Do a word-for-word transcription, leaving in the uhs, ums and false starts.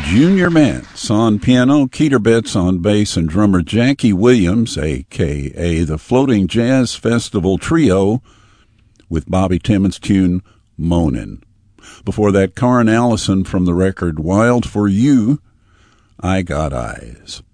Junior Mance on piano, Keeter Betts on bass, and drummer Jackie Williams, a k a the Floating Jazz Festival Trio, with Bobby Timmons' tune, Moanin'. Before that, Karen Allison from the record Wild for You, I Got Eyes.